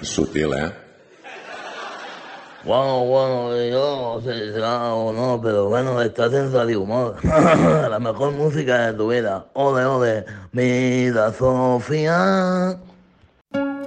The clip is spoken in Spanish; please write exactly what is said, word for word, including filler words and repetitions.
Sutil, ¿eh? Bueno, bueno, yo no sé si será o no, pero bueno, estás en Radio Humor. La mejor música de tu vida. Ole, ole. Mira, Sofía.